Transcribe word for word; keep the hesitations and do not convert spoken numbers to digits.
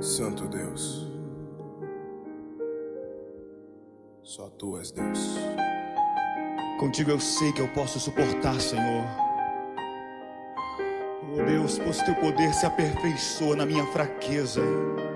Santo Deus, só Tu és Deus. Contigo eu sei que eu posso suportar, Senhor. Oh Deus, pois Teu poder se aperfeiçoa na minha fraqueza.